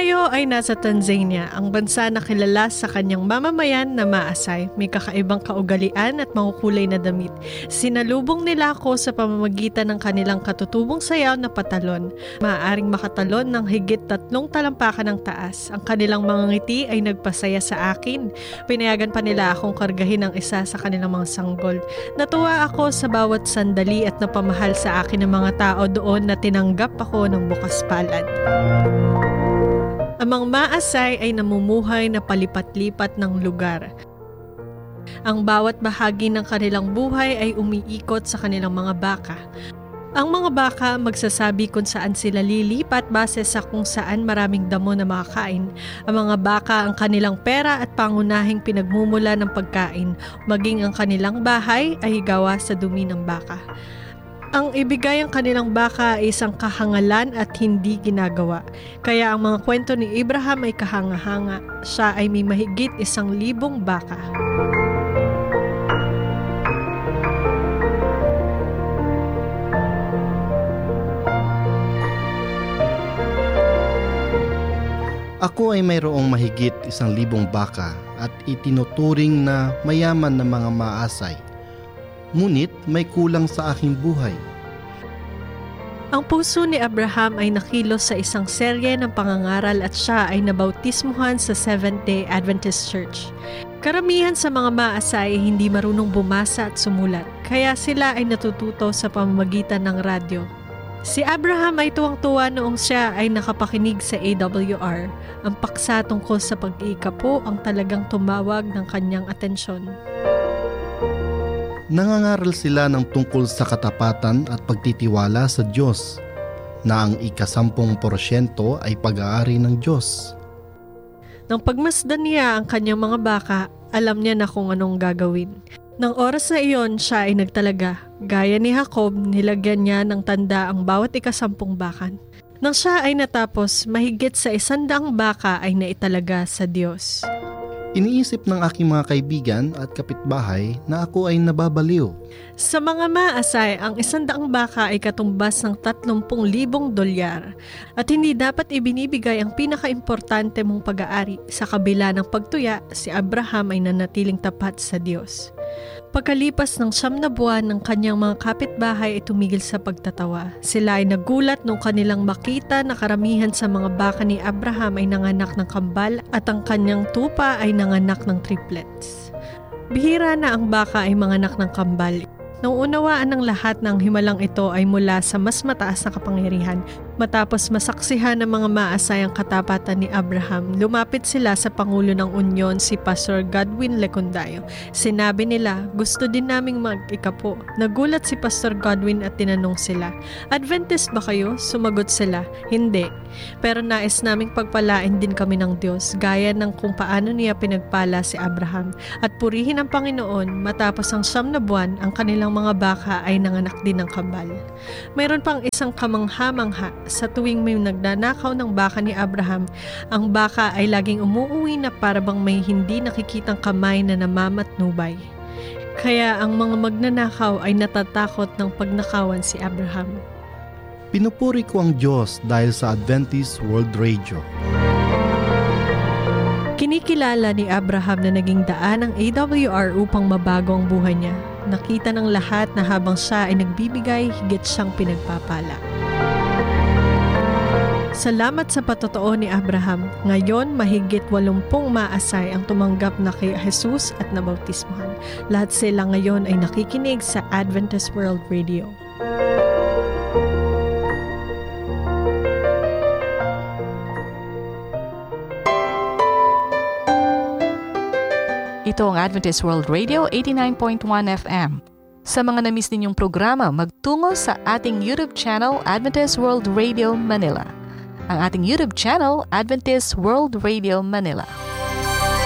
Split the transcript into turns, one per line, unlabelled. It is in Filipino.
Tayo ay nasa Tanzania, ang bansa na kilala sa kanyang mamamayan na Maasai. May kakaibang kaugalian at makukulay na damit. Sinalubong nila ako sa pamamagitan ng kanilang katutubong sayaw na patalon. Maaaring makatalon ng higit 3 talampakan ng taas. Ang kanilang mga ngiti ay nagpasaya sa akin. Pinayagan pa nila akong kargahin ang isa sa kanilang mga sanggol. Natuwa ako sa bawat sandali at napamahal sa akin ng mga tao doon na tinanggap ako ng bukas palad. Ang mga Maasai ay namumuhay na palipat-lipat ng lugar. Ang bawat bahagi ng kanilang buhay ay umiikot sa kanilang mga baka. Ang mga baka magsasabi kung saan sila lilipat base sa kung saan maraming damo na makakain. Ang mga baka ang kanilang pera at pangunahing pinagmumula ng pagkain, maging ang kanilang bahay ay gawa sa dumi ng baka. Ang ibigay ang kanilang baka ay isang kahangalan at hindi ginagawa. Kaya ang mga kwento ni Abraham ay kahanga-hanga. Siya ay may mahigit 1,000 baka.
Ako ay mayroong mahigit 1,000 baka at itinuturing na mayaman na mga Maasai. Ngunit may kulang sa aking buhay.
Ang puso ni Abraham ay nakilos sa isang serye ng pangangaral at siya ay nabautismuhan sa Seventh-day Adventist Church. Karamihan sa mga Maasai ay hindi marunong bumasa at sumulat, kaya sila ay natututo sa pamamagitan ng radyo. Si Abraham ay tuwang-tuwa noong siya ay nakapakinig sa AWR. Ang paksa tungkol sa pag-iikapo ang talagang tumawag ng kanyang atensyon.
Nangangaral sila ng tungkol sa katapatan at pagtitiwala sa Diyos, na ang 10% ay pag-aari ng Diyos.
Nang pagmasdan niya ang kanyang mga baka, alam niya na kung anong gagawin. Nang oras na iyon, siya ay nagtalaga. Gaya ni Jacob, nilagyan niya ng tanda ang bawat 10 bakan. Nang siya ay natapos, mahigit sa 100 baka ay naitalaga sa Diyos.
Iniisip ng aking mga kaibigan at kapitbahay na ako ay nababaliw.
Sa mga Maasai, ang 100 baka ay katumbas ng $30,000 at hindi dapat ibinibigay ang pinakaimportante mong pag-aari. Sa kabila ng pagtuya, si Abraham ay nanatiling tapat sa Diyos. Pagkalipas ng 9 na buwan ng kanyang mga kapitbahay ay tumigil sa pagtatawa. Sila ay nagulat nung kanilang makita na karamihan sa mga baka ni Abraham ay nanganak ng kambal at ang kanyang tupa ay nanganak ng triplets. Bihira na ang baka ay manganak ng kambal. Nang unawaan ng lahat ng himalang ito ay mula sa mas mataas na kapangyarihan, matapos masaksihan ng mga Maasai ang katapatan ni Abraham, lumapit sila sa Pangulo ng Unyon, si Pastor Godwin Lecundayo. Sinabi nila, gusto din naming mag-ikapo. Nagulat si Pastor Godwin at tinanong sila, Adventist ba kayo? Sumagot sila, hindi. Pero nais naming pagpalain din kami ng Diyos, gaya ng kung paano niya pinagpala si Abraham. At purihin ang Panginoon, matapos ang 9 na buwan, ang kanilang mga baka ay nanganak din ng kambal. Mayroon pang isang kamangha-mangha. Sa tuwing may nagnanakaw ng baka ni Abraham, ang baka ay laging umuuwi na para bang may hindi nakikitang kamay na namamatnubay. Kaya ang mga magnanakaw ay natatakot ng pagnakawan si Abraham.
Pinupuri ko ang Diyos dahil sa Adventist World Radio.
Kinikilala ni Abraham na naging daan ng AWR upang mabago ang buhay niya. Nakita ng lahat na habang siya ay nagbibigay, higit siyang pinagpapala. Salamat sa patotoo ni Abraham. Ngayon, mahigit 80 Maasai ang tumanggap na kay Jesus at nabautismuhan. Lahat sila ngayon ay nakikinig sa Adventist World Radio.
Ito ang Adventist World Radio 89.1 FM. Sa mga na-miss ninyong programa, magtungo sa ating YouTube channel Adventist World Radio Manila. Ang ating YouTube channel, Adventist World Radio Manila.